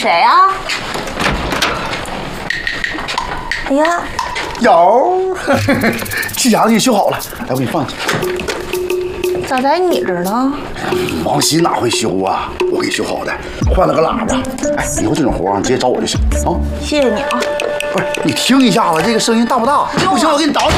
谁啊？哎呀， 有，气匣子给修好了，来，我给你放进去。 咋在你这儿呢？ 王鑫哪会修啊？我给修好的，换了个喇叭。哎，以后这种活啊，你直接找我就行啊。 谢谢你啊。 不是，你听一下子，这个声音大不大？不行，我给你倒。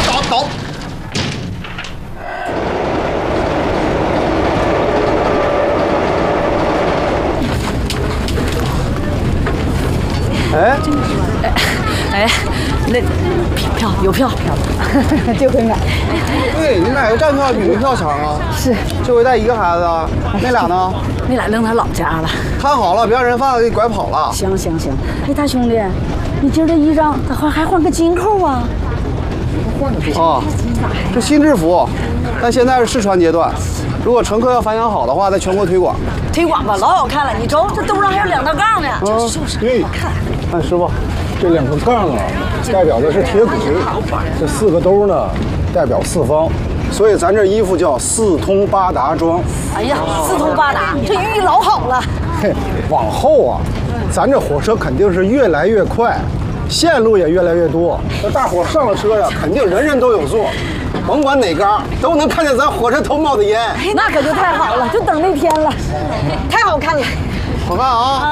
哎，那票有票，就会买。 对你买个站票比门票强啊！ 是， 这回带一个孩子啊，那俩呢？ 那俩扔他老家了。 看好了，别让人贩子给拐跑了。 行，哎，大兄弟，你今儿这衣裳咋还换个金扣啊？ 啊，这新制服，但现在是试穿阶段。如果乘客要反响好的话，在全国推广。 推广吧，老好看了。你瞅，这兜上还有2道杠呢。 就是对，看师傅，这2个杠啊，代表的是铁轨；这4个兜呢，代表四方。所以咱这衣服叫4通8达装。 哎呀，4通8达，这寓意老好了。 嘿，往后啊，咱这火车肯定是越来越快，线路也越来越多。那大伙上了车呀，肯定人人都有座，甭管哪嘎都能看见咱火车头冒的烟。 那可就太好了，就等那天了，太好看了。 好看啊！